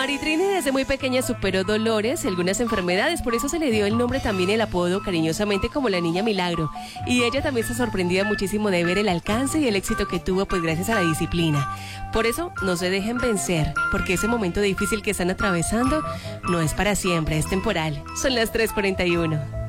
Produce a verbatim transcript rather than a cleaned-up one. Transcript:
Maritrini desde muy pequeña superó dolores y algunas enfermedades, por eso se le dio el nombre también y el apodo cariñosamente como la Niña Milagro. Y ella también se sorprendía muchísimo de ver el alcance y el éxito que tuvo, pues gracias a la disciplina. Por eso no se dejen vencer, porque ese momento difícil que están atravesando no es para siempre, es temporal. Son las tres cuarenta y uno.